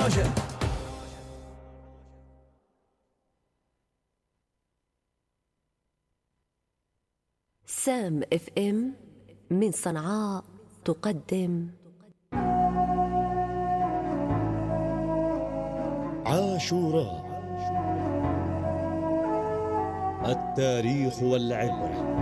راجع. سام اف ام من صنعاء تقدم عاشوراء، التاريخ والعبرة.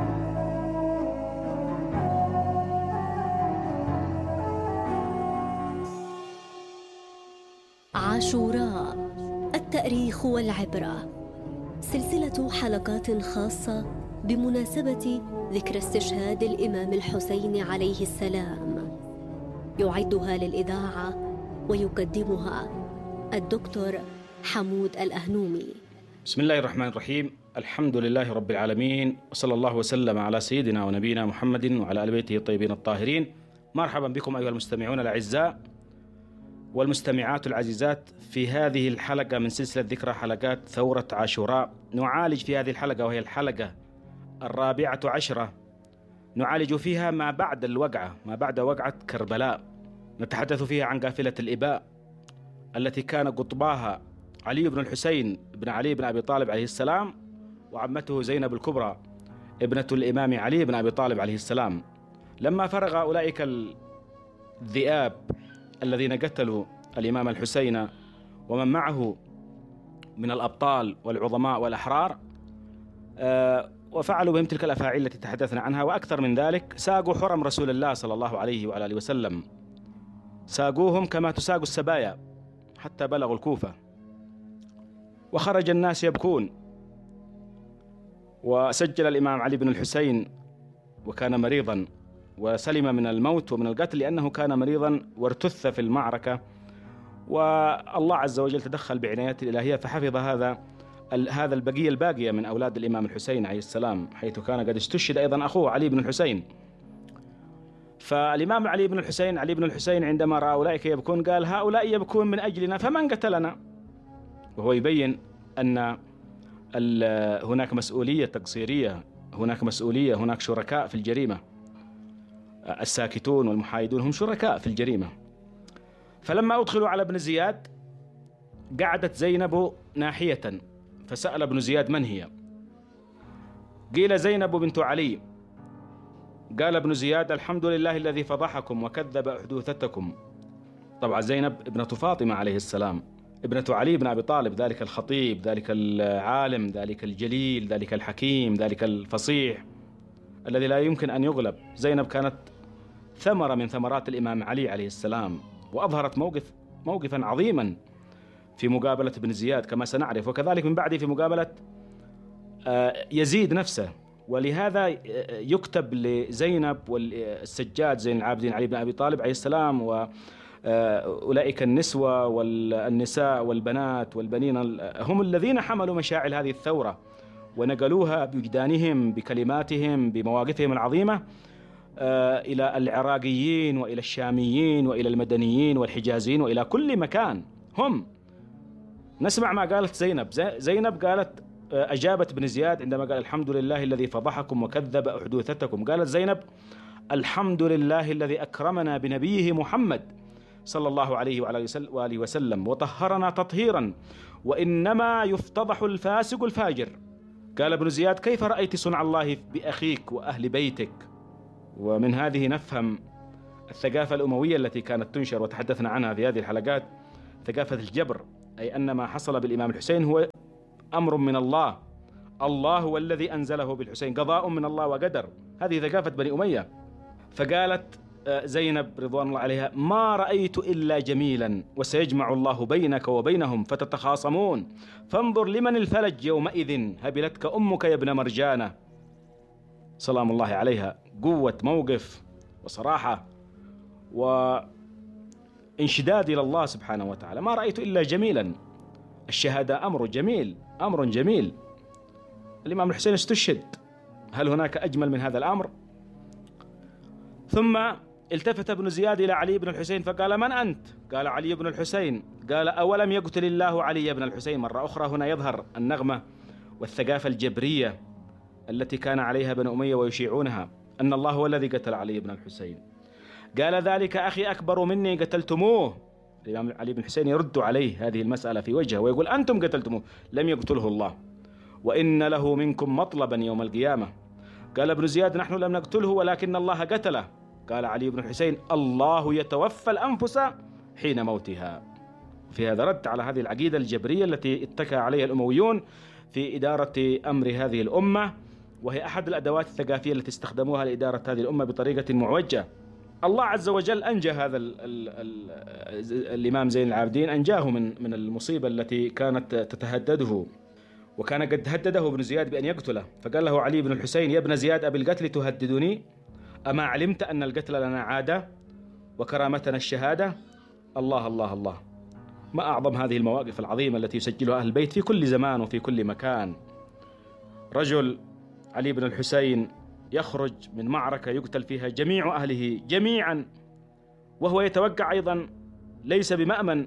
عاشوراء، التاريخ والعبرة، سلسلة حلقات خاصة بمناسبة ذكرى استشهاد الإمام الحسين عليه السلام. يعدها للإذاعة ويقدمها الدكتور حمود الأهنومي. بسم الله الرحمن الرحيم. الحمد لله رب العالمين، وصلى الله وسلم على سيدنا ونبينا محمد وعلى آل بيته الطيبين الطاهرين. مرحبا بكم أيها المستمعون الأعزاء والمستمعات العزيزات في هذه الحلقة من سلسلة ذكرى حلقات ثورة عاشوراء. نعالج في هذه الحلقة، وهي الحلقة 14، نعالج فيها ما بعد الوقعة، ما بعد وقعة كربلاء. نتحدث فيها عن قافلة الإباء التي كان قطباها علي بن الحسين بن علي بن أبي طالب عليه السلام، وعمته زينب الكبرى ابنة الإمام علي بن أبي طالب عليه السلام. لما فرغ أولئك الذئاب الذين قتلوا الإمام الحسين ومن معه من الأبطال والعظماء والأحرار، وفعلوا بهم تلك الأفاعيل التي تحدثنا عنها وأكثر من ذلك، ساقوا حرم رسول الله صلى الله عليه وعلى آله وسلم، ساقوهم كما تساق السبايا حتى بلغوا الكوفة، وخرج الناس يبكون. وسجل الإمام علي بن الحسين وكان مريضا، وسلم من الموت ومن القتل لأنه كان مريضا وارتث في المعركة، والله عز وجل تدخل بعنايته الإلهية فحفظ هذا البقية الباقية من أولاد الإمام الحسين عليه السلام، حيث كان قد استشهد أيضا أخوه علي بن الحسين. فالإمام علي بن الحسين عندما رأى أولئك يبكون قال: هؤلاء يبكون من أجلنا فمن قتلنا؟ وهو يبين أن هناك مسؤولية تقصيرية، هناك مسؤولية، هناك شركاء في الجريمة. الساكتون والمحايدون هم شركاء في الجريمة. فلما أدخلوا على ابن زياد قعدت زينب ناحية، فسأل ابن زياد: من هي؟ قيل: زينب بنت علي. قال ابن زياد: الحمد لله الذي فضحكم وكذب أحدوثتكم. طبعا زينب ابنة فاطمة عليه السلام، ابنة علي بن أبي طالب، ذلك الخطيب، ذلك العالم، ذلك الجليل، ذلك الحكيم، ذلك الفصيح الذي لا يمكن أن يغلب. زينب كانت ثمرة من ثمرات الإمام علي عليه السلام، وأظهرت موقفا عظيما في مقابلة ابن زياد كما سنعرف، وكذلك من بعده في مقابلة يزيد نفسه. ولهذا يكتب لزينب والسجاد زين العابدين علي بن أبي طالب عليه السلام وأولئك النسوة والنساء والبنات والبنين هم الذين حملوا مشاعل هذه الثورة ونقلوها بوجدانهم بكلماتهم بمواقفهم العظيمة إلى العراقيين وإلى الشاميين وإلى المدنيين والحجازيين وإلى كل مكان. هم نسمع ما قالت زينب قالت، أجابت ابن زياد عندما قال: الحمد لله الذي فضحكم وكذب أحدوثتكم. قالت زينب: الحمد لله الذي أكرمنا بنبيه محمد صلى الله عليه وآله وسلم وطهرنا تطهيرا، وإنما يفتضح الفاسق الفاجر. قال ابن زياد: كيف رأيت صنع الله بأخيك وأهل بيتك؟ ومن هذه نفهم الثقافة الأموية التي كانت تنشر وتحدثنا عنها في هذه الحلقات، ثقافة الجبر، أي أن ما حصل بالإمام الحسين هو أمر من الله، الله هو الذي أنزله بالحسين، قضاء من الله وقدر. هذه ثقافة بني أمية. فقالت زينب رضوان الله عليها: ما رأيت إلا جميلا، وسيجمع الله بينك وبينهم فتتخاصمون، فانظر لمن الفلج يومئذ، هبلتك أمك يا ابن مرجانة. سلام الله عليها، قوة موقف وصراحة وانشداد إلى الله سبحانه وتعالى. ما رأيت إلا جميلا. الشهادة أمر جميل، أمر جميل. الإمام الحسين استشهد، هل هناك أجمل من هذا الأمر؟ ثم التفت ابن زياد إلى علي بن الحسين فقال: من أنت؟ قال: علي بن الحسين. قال: أولم يقتل الله علي بن الحسين؟ مرة أخرى هنا يظهر النغمة والثقافة الجبرية التي كان عليها بني أمية ويشيعونها، أن الله هو الذي قتل علي بن الحسين. قال: ذلك أخي أكبر مني قتلتموه، الإمام علي بن الحسين يرد عليه هذه المسألة في وجهه ويقول أنتم قتلتموه، لم يقتله الله، وإن له منكم مطلبا يوم القيامة. قال ابن زياد نحن لم نقتله ولكن الله قتله. قال علي بن الحسين الله يتوفى الأنفس حين موتها. في هذا رد على هذه العقيدة الجبرية التي اتكى عليها الأمويون في إدارة أمر هذه الأمة، وهي أحد الأدوات الثقافية التي استخدموها لإدارة هذه الأمة بطريقة معوجة. الله عز وجل أنجى هذا الإمام زين العابدين، أنجاه من المصيبة التي كانت تتهدده، وكان قد هدده ابن زياد بأن يقتله. فقال له علي بن الحسين يا ابن زياد أبي القتل تهددني؟ أما علمت أن القتل لنا عادة وكرامتنا الشهادة؟ الله الله الله، ما أعظم هذه المواقف العظيمة التي يسجلها أهل البيت في كل زمان وفي كل مكان. رجل علي بن الحسين يخرج من معركة يقتل فيها جميع أهله جميعا، وهو يتوقع أيضا ليس بمأمن،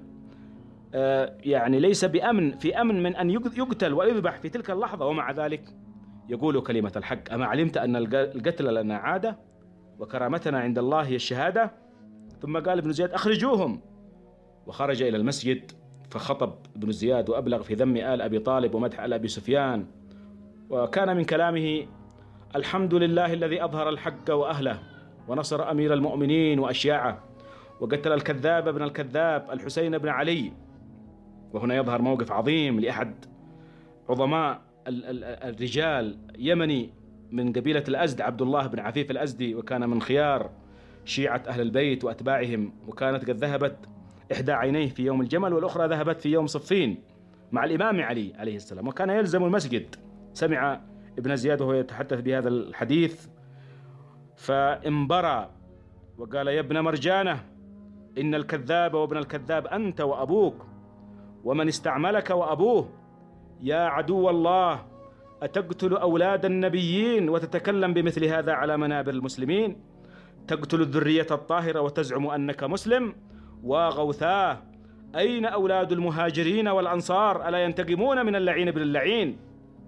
يعني ليس في أمن من أن يقتل ويذبح في تلك اللحظة، ومع ذلك يقول كلمة الحق. أما علمت أن القتل لنا عادة وكرامتنا عند الله هي الشهادة؟ ثم قال ابن زياد أخرجوهم، وخرج إلى المسجد فخطب ابن زياد وأبلغ في ذم آل أبي طالب ومدح آل أبي سفيان، وكان من كلامه الحمد لله الذي أظهر الحق وأهله ونصر أمير المؤمنين وأشياعه وقتل الكذاب ابن الكذاب الحسين بن علي. وهنا يظهر موقف عظيم لأحد عظماء الرجال يمني من قبيلة الأزد، عبد الله بن عفيف الأزدي، وكان من خيار شيعة أهل البيت وأتباعهم، وكانت قد ذهبت إحدى عينيه في يوم الجمل والأخرى ذهبت في يوم صفين مع الإمام علي عليه السلام، وكان يلزم المسجد. سمع ابن زياد وهو يتحدث بهذا الحديث فانبرى وقال يا ابن مرجانة إن الكذاب وابن الكذاب أنت وأبوك ومن استعملك وأبوه، يا عدو الله أتقتل أولاد النبيين وتتكلم بمثل هذا على منابر المسلمين؟ تقتل الذرية الطاهرة وتزعم أنك مسلم؟ وغوثاه أين أولاد المهاجرين والأنصار ألا ينتقمون من اللعين بن اللعين؟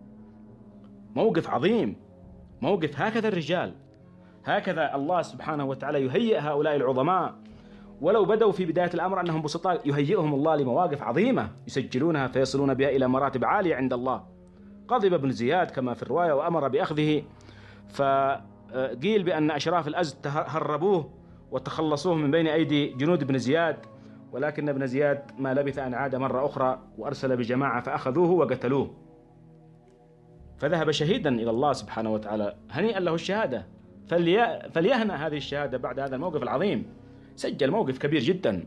موقف عظيم، موقف. هكذا الرجال، هكذا الله سبحانه وتعالى يهيئ هؤلاء العظماء، ولو بدوا في بداية الأمر أنهم بسطاء يهيئهم الله لمواقف عظيمة يسجلونها فيصلون بها إلى مراتب عالية عند الله. غضب ابن زياد كما في الرواية وأمر بأخذه، فقيل بأن أشراف الأزد هربوه وتخلصوه من بين أيدي جنود ابن زياد، ولكن ابن زياد ما لبث أن عاد مرة أخرى وأرسل بجماعة فأخذوه وقتلوه، فذهب شهيدا إلى الله سبحانه وتعالى. هنيئا له الشهادة، فليهنأ هذه الشهادة بعد هذا الموقف العظيم. سجل موقف كبير جدا،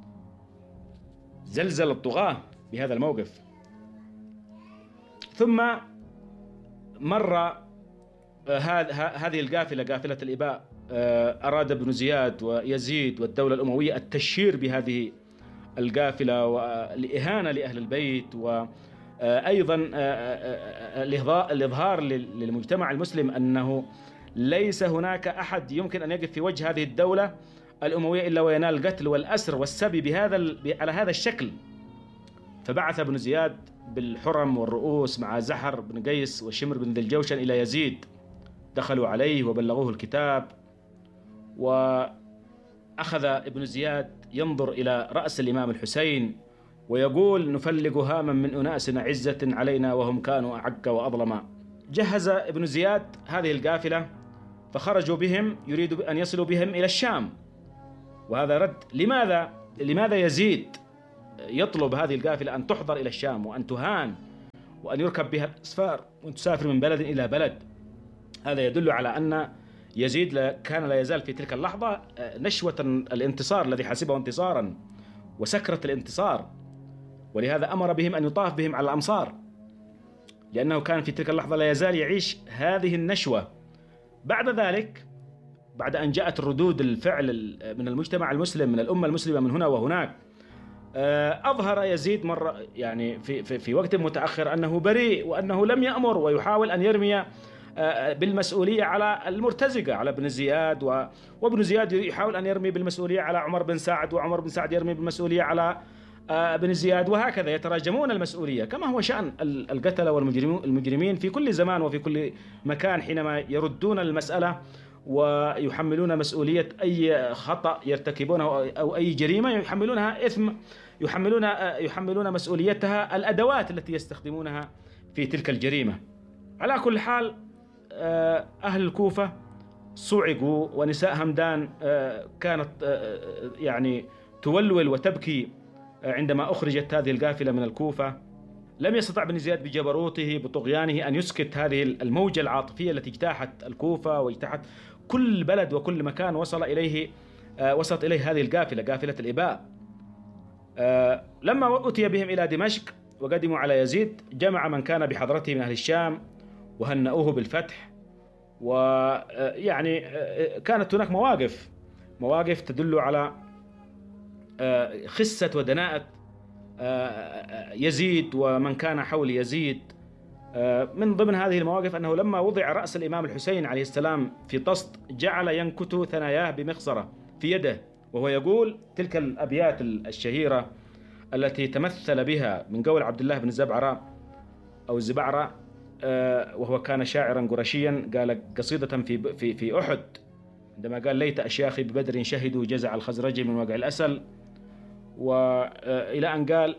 زلزل الطغاة بهذا الموقف. ثم مر هذه القافلة، قافلة الإباء، أراد ابن زياد ويزيد والدولة الأموية التشهير بهذه القافلة والإهانة لأهل البيت، وأيضا الإظهار للمجتمع المسلم أنه ليس هناك أحد يمكن أن يقف في وجه هذه الدولة الأموية إلا وينال القتل والأسر والسبي على هذا الشكل. فبعث ابن زياد بالحرم والرؤوس مع زحر بن قيس وشمر بن ذي الجوشن إلى يزيد، دخلوا عليه وبلغوه الكتاب، وأخذ ابن زياد ينظر إلى رأس الإمام الحسين ويقول نفلق هاما من أناس عزة علينا وهم كانوا أعق وأظلما. جهز ابن زياد هذه القافلة فخرجوا بهم، يريد أن يصلوا بهم إلى الشام. وهذا رد لماذا يزيد يطلب هذه القافلة أن تحضر إلى الشام وأن تهان وأن يركب بها الأسفار وأن تسافر من بلد إلى بلد؟ هذا يدل على أن يزيد كان لا يزال في تلك اللحظة نشوة الانتصار الذي حسبه انتصارا وسكرة الانتصار، ولهذا أمر بهم أن يطاف بهم على الأمصار، لأنه كان في تلك اللحظة لا يزال يعيش هذه النشوة. بعد ذلك، بعد أن جاءت ردود الفعل من المجتمع المسلم، من الأمة المسلمة من هنا وهناك، أظهر يزيد مرة يعني في وقت متأخر أنه بريء وأنه لم يأمر، ويحاول أن يرمي بالمسؤولية على المرتزقة، على ابن زياد، وابن زياد يحاول أن يرمي بالمسؤولية على عمر بن سعد، وعمر بن سعد يرمي بالمسؤولية على ابن زياد، وهكذا يتراجمون المسؤولية كما هو شأن القتلة والمجرمين في كل زمان وفي كل مكان حينما يردون المسألة ويحملون مسؤولية أي خطأ يرتكبونه أو أي جريمة، يحملونها إثم، يحملون مسؤوليتها الأدوات التي يستخدمونها في تلك الجريمة. على كل حال أهل الكوفة صعقوا، ونساء همدان كانت يعني تولول وتبكي عندما أخرجت هذه القافلة من الكوفة. لم يستطع بن زياد بجبروته بطغيانه أن يسكت هذه الموجة العاطفية التي اجتاحت الكوفة واجتاحت كل بلد وكل مكان وصلت إليه هذه القافلة، قافلة الإباء. لما أتي بهم إلى دمشق وقدموا على يزيد، جمع من كان بحضرته من أهل الشام وهنأوه بالفتح. ويعني كانت هناك مواقف تدل على خسة ودناءة يزيد ومن كان حول يزيد. من ضمن هذه المواقف أنه لما وضع رأس الإمام الحسين عليه السلام في طست، جعل ينكت ثناياه بمخصرة في يده، وهو يقول تلك الأبيات الشهيرة التي تمثل بها من قول عبد الله بن الزبعرة أو الزبعرة، وهو كان شاعرا قرشيا، قال قصيدة في أحد عندما قال: ليت أشياخي ببدر شهدوا جزع الخزرج من وقع الأسل، وإلى أن قال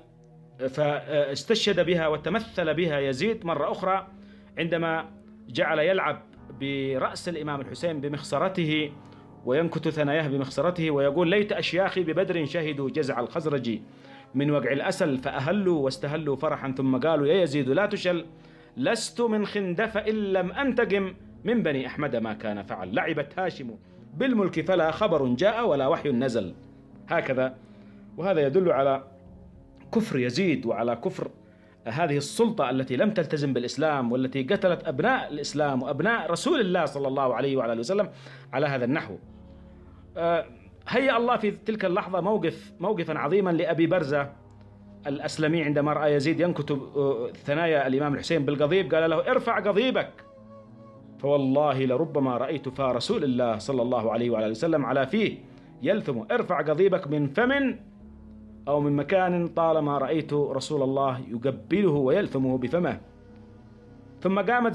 فاستشهد بها وتمثل بها يزيد مرة أخرى عندما جعل يلعب برأس الإمام الحسين بمخصرته وينكت ثناياه بمخصرته ويقول: ليت أشياخي ببدر شهدوا جزع الخزرج من وقع الأسل فأهلوا واستهلوا فرحا ثم قالوا: يا يزيد لا تشل، لست من خندف إن لم أنتقم من بني أحمد ما كان فعل، لعبت هاشم بالملك فلا خبر جاء ولا وحي نزل. هكذا. وهذا يدل على كفر يزيد وعلى كفر هذه السلطة التي لم تلتزم بالإسلام والتي قتلت أبناء الإسلام وأبناء رسول الله صلى الله عليه وعلى وسلم على هذا النحو. هيأ الله في تلك اللحظة موقفا عظيما لأبي برزة الأسلمي عندما رأى يزيد ينكت ثنايا الإمام الحسين بالقضيب، قال له: ارفع قضيبك، فوالله لربما رأيت فا رسول الله صلى الله عليه وعلى وسلم على فيه يلثم، ارفع قضيبك من فم أو من مكان طالما رأيت رسول الله يقبله ويلثمه بفمه. ثم قامت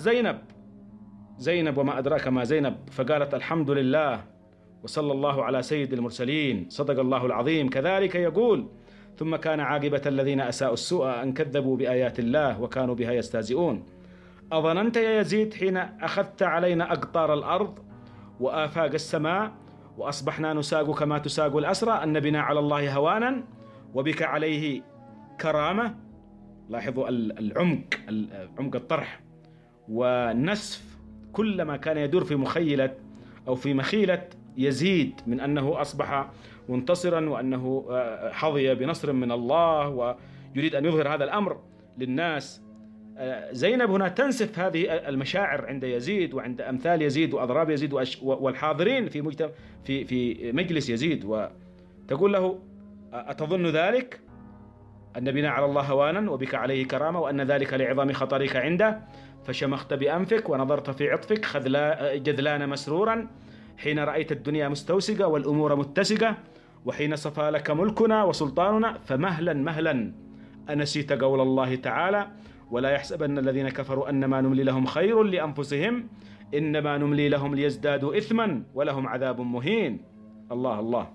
زينب وما أدراك ما زينب، فقالت: الحمد لله وصلى الله على سيد المرسلين، صدق الله العظيم. كذلك يقول: ثم كان عاقبة الذين أساءوا السوء أن كذبوا بآيات الله وكانوا بها يستهزئون. أظننت يا يزيد حين أخذت علينا أقطار الأرض وآفاق السماء وأصبحنا نساق كما تساق الأسرى أن بنا على الله هوانا وبك عليه كرامة؟ لاحظوا عمق الطرح والنسف، كلما كان يدور في مخيلة أو في مخيلة يزيد من أنه أصبح منتصرا وأنه حظي بنصر من الله ويريد أن يظهر هذا الأمر للناس. زينب هنا تنسف هذه المشاعر عند يزيد وعند أمثال يزيد وأضراب يزيد والحاضرين في مجلس يزيد، وتقول له: أتظن ذلك أن بنا على الله هوانا وبك عليه كرامة وأن ذلك لعظم خطرك عنده؟ فشمخت بأنفك ونظرت في عطفك جذلان مسرورا حين رأيت الدنيا مستوسقة والأمور متسقة، وحين صفى لك ملكنا وسلطاننا، فمهلا مهلا أنسيت قول الله تعالى: ولا يحسبن الذين كفروا أنما نملي لهم خير لأنفسهم إنما نملي لهم ليزدادوا إثما ولهم عذاب مهين. الله الله.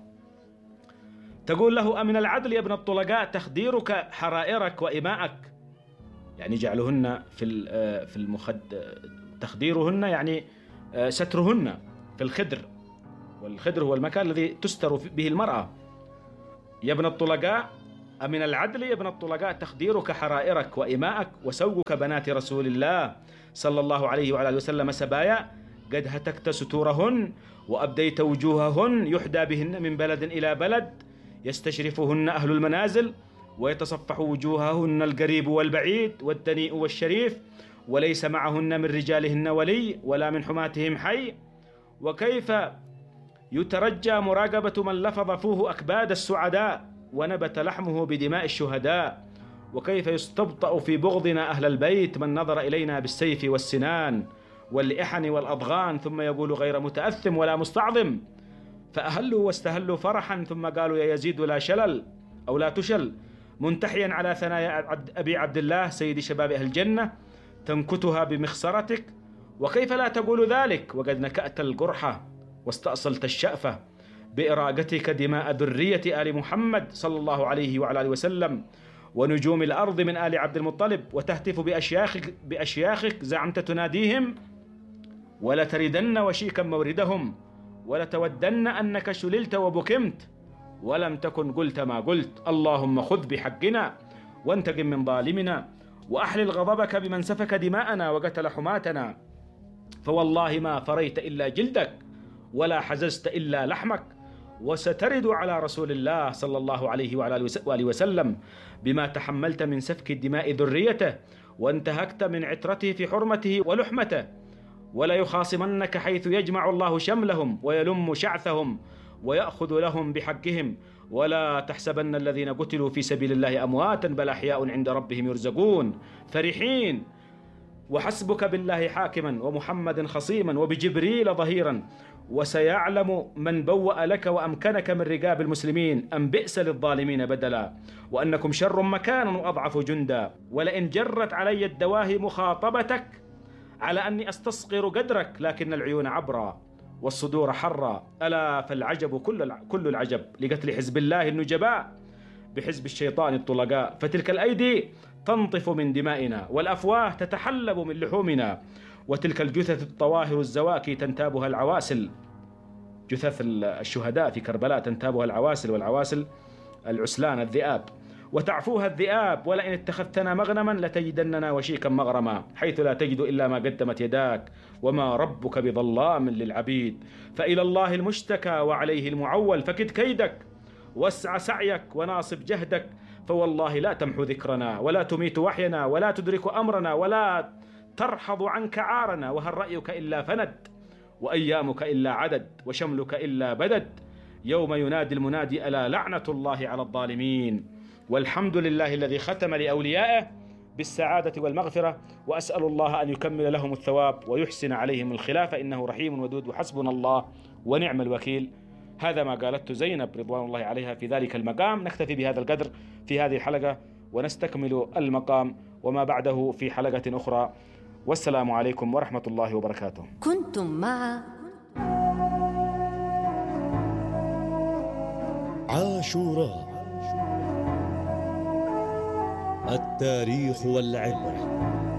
تقول له: أمن العدل يا ابن الطلقاء تخديرك حرائرك وإماءك، يعني جعلهن في تخديرهن يعني سترهن في الخدر، والخدر هو المكان الذي تستر به المرأة. يا ابن الطلقاء، أمن العدل يا ابن الطلقاء تخديرك حرائرك وإماءك وسوقك بنات رسول الله صلى الله عليه وعلى وسلم سبايا، قد هتكت ستورهن وأبديت وجوههن يحدى بهن من بلد إلى بلد، يستشرفهن أهل المنازل ويتصفح وجوههن القريب والبعيد والدنيء والشريف، وليس معهن من رجالهن ولي ولا من حماتهم حي. وكيف يترجى مراقبة من لفظ فوه أكباد السعداء ونبت لحمه بدماء الشهداء، وكيف يستبطأ في بغضنا أهل البيت من نظر إلينا بالسيف والسنان والإحن والأضغان، ثم يقول غير متأثم ولا مستعظم. فأهلوا واستهلوا فرحا ثم قالوا: يا يزيد لا شلل أو لا تشل، منتحيا على ثنايا أبي عبد الله سيد شباب أهل الجنة، تنكتها بمخصرتك وكيف لا تقول ذلك وقد نكأت القرحة واستأصلت الشأفة بإراقتك دماء ذرية آل محمد صلى الله عليه وعلى آله وسلم ونجوم الأرض من آل عبد المطلب، وتهتف بأشياخك زعمت تناديهم، ولتردن وشيكا موردهم، ولتودن أنك شللت وبكمت ولم تكن قلت ما قلت. اللهم خذ بحقنا وانتقم من ظالمنا، وأحلل غضبك بمن سفك دماءنا وقتل حماتنا، فوالله ما فريت إلا جلدك ولا حززت إلا لحمك، وسترد على رسول الله صلى الله عليه وعلى آله وسلم بما تحملت من سفك دماء ذريته، وانتهكت من عترته في حرمته ولحمته، ولا يخاصمنك حيث يجمع الله شملهم ويلم شعثهم ويأخذ لهم بحقهم. ولا تحسبن الذين قتلوا في سبيل الله أمواتا بل أحياء عند ربهم يرزقون فرحين. وحسبك بالله حاكما ومحمد خصيما وبجبريل ظهيرا، وسيعلم من بوأ لك وأمكنك من رقاب المسلمين أم بئس للظالمين بدلا، وأنكم شر مكانا وأضعف جندا. ولئن جرت علي الدواهي مخاطبتك على أني أستصغر قدرك، لكن العيون عبرا والصدور حرا. ألا فالعجب كل العجب لقتل حزب الله النجباء بحزب الشيطان الطلقاء، فتلك الأيدي تنطف من دمائنا، والأفواه تتحلب من لحومنا، وتلك الجثث الطواهر الزواكي تنتابها العواسل، جثث الشهداء في كربلاء تنتابها العواسل، والعواسل العسلان الذئاب، وتعفوها الذئاب. ولئن اتخذتنا مغنما لتجدننا وشيكا مغرما، حيث لا تجد إلا ما قدمت يداك، وما ربك بظلام للعبيد. فإلى الله المشتكى وعليه المعول، فكد كيدك واسع سعيك وناصب جهدك، فوالله لا تمحو ذكرنا ولا تميت وحينا ولا تدرك أمرنا ولا ترحض عنك عارنا. وهل رأيك إلا فند، وأيامك إلا عدد، وشملك إلا بدد، يوم ينادي المنادي ألا لعنة الله على الظالمين. والحمد لله الذي ختم لأوليائه بالسعادة والمغفرة، وأسأل الله أن يكمل لهم الثواب ويحسن عليهم الخلافة، إنه رحيم ودود وحسبنا الله ونعم الوكيل. هذا ما قالته زينب رضوان الله عليها في ذلك المقام. نكتفي بهذا القدر في هذه الحلقة، ونستكمل المقام وما بعده في حلقة أخرى. والسلام عليكم ورحمة الله وبركاته. كنتم مع عاشوراء، التاريخ والعبرة.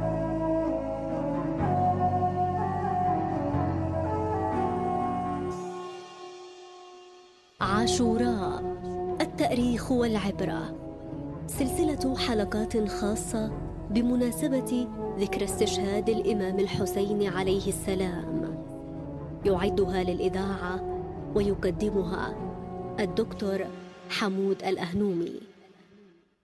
عاشوراء، التاريخ والعبرة، سلسلة حلقات خاصة بمناسبة ذكرى استشهاد الإمام الحسين عليه السلام، يعدها للإذاعة ويقدمها الدكتور حمود الأهنومي.